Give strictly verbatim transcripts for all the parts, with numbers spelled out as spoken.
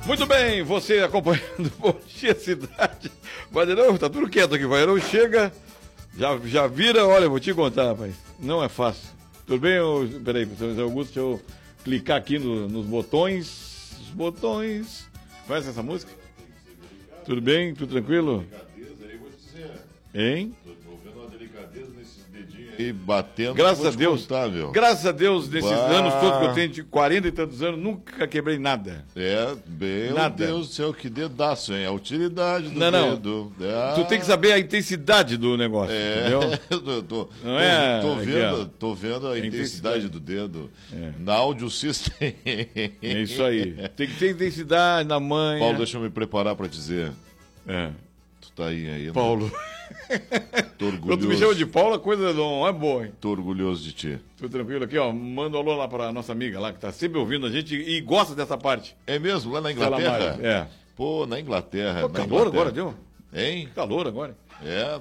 Muito bem, você acompanhando Bom Dia Cidade. Guardeirão, tá tudo quieto aqui. Guardeirão chega, já, já vira, olha, vou te contar, rapaz. Não é fácil. Tudo bem? Eu, peraí, professor Augusto, deixa eu clicar aqui no, nos botões. Os botões. Conhece essa música? Tudo bem? Tudo tranquilo? Hein? E batendo. Graças a Deus. Contar, graças a Deus, nesses bah. anos todos que eu tenho, de quarenta e tantos anos, nunca quebrei nada. É, meu nada. Deus do céu, que dedaço, hein? A utilidade do não, dedo. Não. É. Tu tem que saber a intensidade do negócio, é. entendeu? tô, tô, tô, não é, tô, vendo, aqui, tô vendo a, a intensidade, intensidade do dedo. É. Na Audio System. É isso aí. Tem que ter intensidade na manha. Paulo, deixa eu me preparar pra dizer. É. Tu tá aí ainda. Paulo. Tô orgulhoso. Quando tu me chama de Paulo, a coisa não é boa, hein? Tô orgulhoso de ti. Tudo tranquilo aqui, ó. Manda um alô lá pra nossa amiga lá, que tá sempre ouvindo a gente e gosta dessa parte. É mesmo? Lá na Inglaterra? É. Pô, na Inglaterra. Pô, na calor Inglaterra. agora, deu? Hein? Calor agora. É.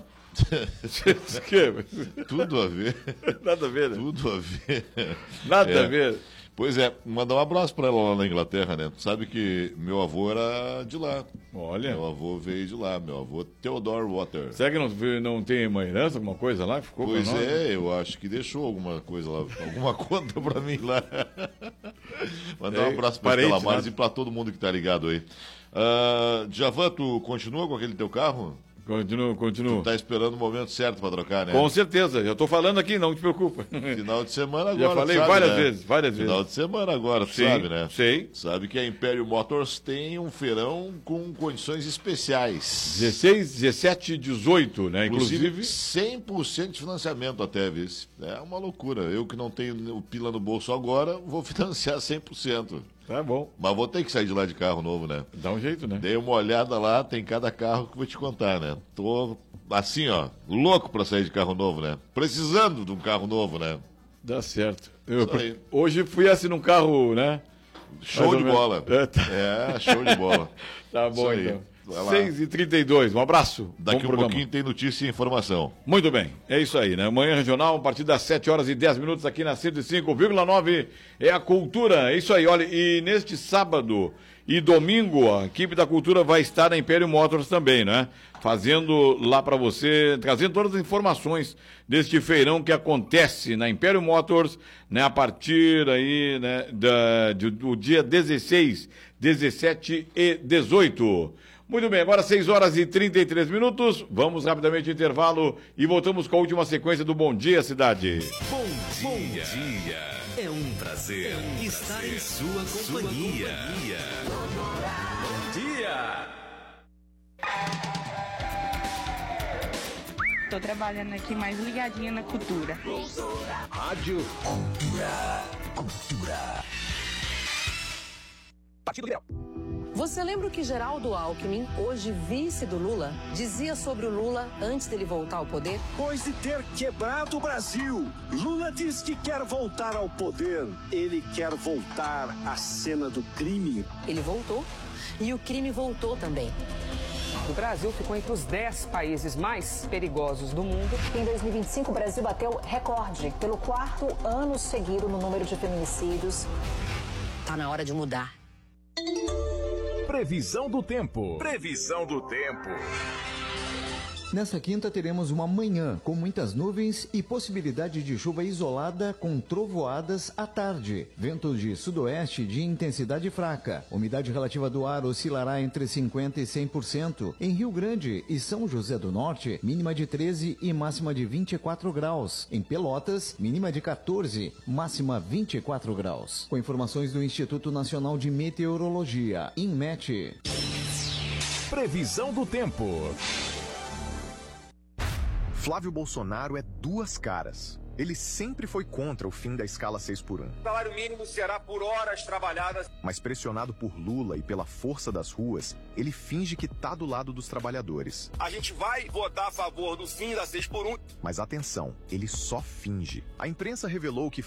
que? Tudo a ver. Nada a ver, né? Tudo a ver. Nada é. a ver. Pois é, mandar um abraço para ela lá na Inglaterra, né? Tu sabe que meu avô era de lá. Olha. Meu avô veio de lá, meu avô Theodore Water. Será que não, não tem uma herança, alguma coisa lá que ficou Pois pra nós? é, eu acho que deixou alguma coisa lá, alguma conta para mim lá. Mandar um abraço para Estela Maris e para todo mundo que tá ligado aí. Uh, Djavan, tu continua com aquele teu carro? Continuo, continuo. Tu tá esperando o momento certo para trocar, né? Com certeza, já tô falando aqui, não te preocupa. Final de semana agora, já falei sabe, várias né? vezes, várias Final vezes. de semana agora, tu Sim, sabe, né? Sei. Sabe que a Império Motors tem um feirão com condições especiais. dezesseis, dezessete, dezoito, né? Inclusive, Inclusive cem por cento de financiamento até, vice. É uma loucura. Eu que não tenho o pila no bolso agora, vou financiar cem por cento. Tá bom. Mas vou ter que sair de lá de carro novo, né? Dá um jeito, né? Dei uma olhada lá, tem cada carro que eu vou te contar, né? Tô assim, ó, louco pra sair de carro novo, né? Precisando de um carro novo, né? Dá certo. Eu, hoje fui assim num carro, né? Show de bola. É, tá. é, show de bola. Tá bom, então. seis e trinta e dois, um abraço. Daqui um pouquinho tem notícia e informação. Muito bem, é isso aí, né? Manhã Regional, a partir das sete horas e dez minutos aqui na cento e cinco vírgula nove é a Cultura. É isso aí, olha, e neste sábado e domingo a equipe da Cultura vai estar na Império Motors também, né? Fazendo lá para você, trazendo todas as informações deste feirão que acontece na Império Motors, né? A partir aí, né, da, do, do dia dezesseis, dezessete e dezoito. Muito bem, agora seis horas e trinta e três minutos, vamos rapidamente ao intervalo e voltamos com a última sequência do Bom Dia Cidade. Bom dia, Bom dia. É um prazer, é um estar prazer. Em sua companhia. Sua companhia. Bom dia! Tô trabalhando aqui mais ligadinha na cultura. Rádio Cultura. Cultura. Partido Liberal. Você lembra o que Geraldo Alckmin, hoje vice do Lula, dizia sobre o Lula antes dele voltar ao poder? Depois de ter quebrado o Brasil, Lula diz que quer voltar ao poder. Ele quer voltar à cena do crime. Ele voltou e o crime voltou também. O Brasil ficou entre os dez países mais perigosos do mundo. Em dois mil e vinte e cinco, o Brasil bateu recorde pelo quarto ano seguido no número de feminicídios. Tá na hora de mudar. Previsão do tempo. Previsão do tempo. Nesta quinta teremos uma manhã com muitas nuvens e possibilidade de chuva isolada com trovoadas à tarde. Ventos de sudoeste de intensidade fraca. Umidade relativa do ar oscilará entre cinquenta por cento e cem por cento. Em Rio Grande e São José do Norte, mínima de treze e máxima de vinte e quatro graus. Em Pelotas, mínima de quatorze, máxima vinte e quatro graus. Com informações do Instituto Nacional de Meteorologia, INMET. Previsão do tempo. Flávio Bolsonaro é duas caras. Ele sempre foi contra o fim da escala seis por um. O salário mínimo será por horas trabalhadas. Mas pressionado por Lula e pela força das ruas, ele finge que tá do lado dos trabalhadores. A gente vai votar a favor do fim da seis por um. Mas atenção, ele só finge. A imprensa revelou que